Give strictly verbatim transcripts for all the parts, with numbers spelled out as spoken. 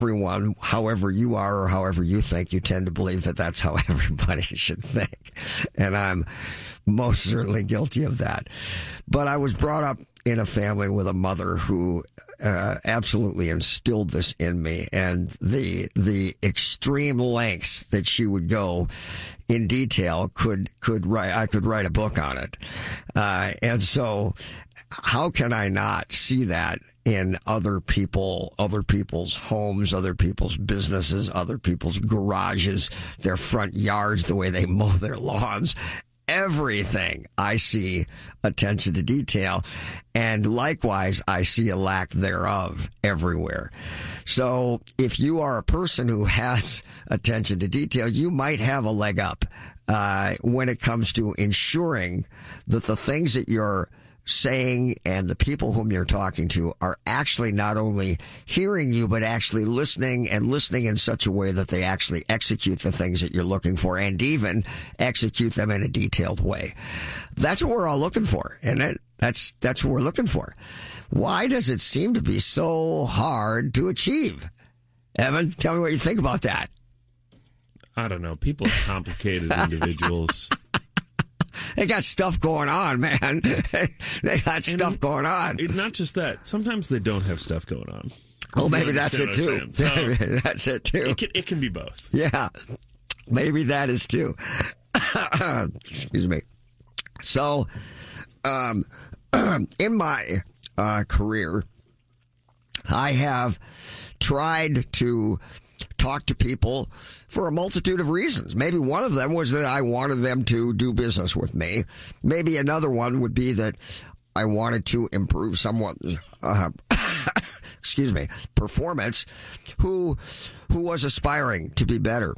everyone, however you are or however you think, you tend to believe that that's how everybody should think. And I'm most certainly guilty of that. But I was brought up in a family with a mother who uh, absolutely instilled this in me, and the the extreme lengths that she would go in detail could could write I could write a book on it. Uh, and so how can I not see that in other people, other people's homes, other people's businesses, other people's garages, their front yards, the way they mow their lawns? Everything I see attention to detail, and likewise I see a lack thereof everywhere. So if you are a person who has attention to detail, you might have a leg up uh, when it comes to ensuring that the things that you're saying and the people whom you're talking to are actually not only hearing you, but actually listening, and listening in such a way that they actually execute the things that you're looking for, and even execute them in a detailed way. That's what we're all looking for, and that, that's that's what we're looking for. Why does it seem to be so hard to achieve? Evan, tell me what you think about that. I don't know. People are complicated individuals. They got stuff going on, man. They got stuff and going on. It, not just that. Sometimes they don't have stuff going on. Oh, maybe that's it too. So that's it too. It can, it can be both. Yeah, maybe that is too. Excuse me. So, um, in my uh, career, I have tried to talk to people for a multitude of reasons. Maybe one of them was that I wanted them to do business with me. Maybe another one would be that I wanted to improve someone's, uh, excuse me, performance who, who was aspiring to be better.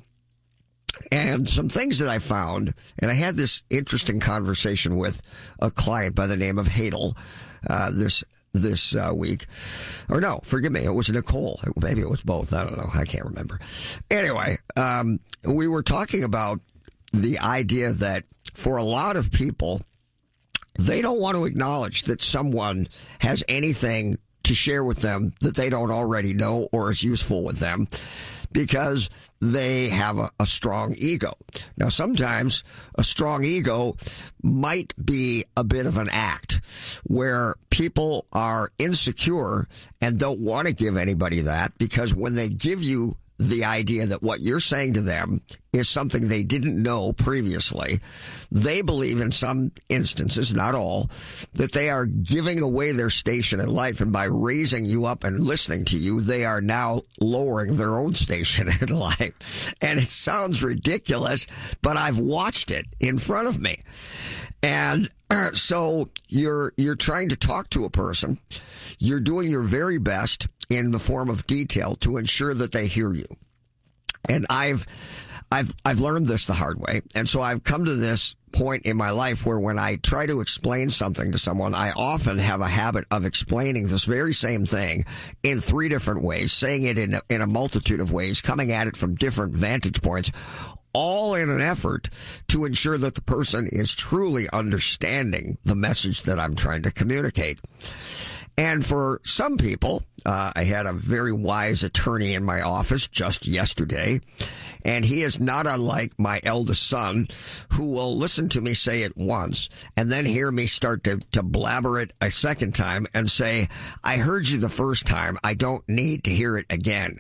And some things that I found, and I had this interesting conversation with a client by the name of Hadel, uh, this this uh, week. Or no, forgive me, it was Nicole. Maybe it was both. I don't know. I can't remember. Anyway, um, we were talking about the idea that for a lot of people, they don't want to acknowledge that someone has anything to share with them that they don't already know or is useful with them, because they have a, a strong ego. Now, sometimes a strong ego might be a bit of an act where people are insecure and don't want to give anybody that, because when they give you the idea that what you're saying to them is something they didn't know previously, they believe in some instances, not all, that they are giving away their station in life. And by raising you up and listening to you, they are now lowering their own station in life. And it sounds ridiculous, but I've watched it in front of me. And uh, so you're you're trying to talk to a person. You're doing your very best in the form of detail to ensure that they hear you. And I've I've I've learned this the hard way. And so I've come to this point in my life where when I try to explain something to someone, I often have a habit of explaining this very same thing in three different ways, saying it in a, in a multitude of ways, coming at it from different vantage points, all in an effort to ensure that the person is truly understanding the message that I'm trying to communicate. And for some people, uh, I had a very wise attorney in my office just yesterday, and he is not unlike my eldest son, who will listen to me say it once and then hear me start to, to blabber it a second time and say, I heard you the first time. I don't need to hear it again.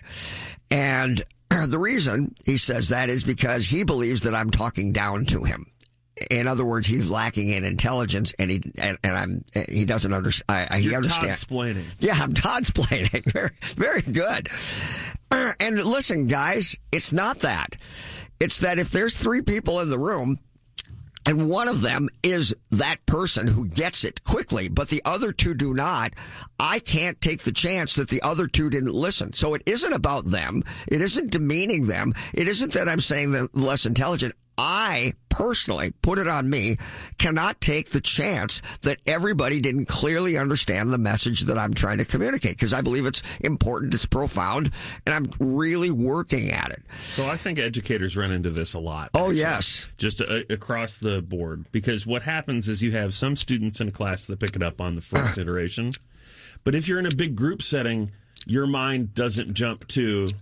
And the reason he says that is because he believes that I'm talking down to him. In other words, he's lacking in intelligence, and he and, and I'm he doesn't understand. He You're understands. Todd-splaining. Yeah, I'm Todd-splaining. Very, very good. Uh, and listen, guys, it's not that. It's that if there's three people in the room, and one of them is that person who gets it quickly, but the other two do not, I can't take the chance that the other two didn't listen. So it isn't about them. It isn't demeaning them. It isn't that I'm saying they're less intelligent. I personally, put it on me, cannot take the chance that everybody didn't clearly understand the message that I'm trying to communicate, because I believe it's important, it's profound, and I'm really working at it. So I think educators run into this a lot. Oh, actually, yes. Just uh, across the board, because what happens is you have some students in a class that pick it up on the first iteration, but if you're in a big group setting, your mind doesn't jump to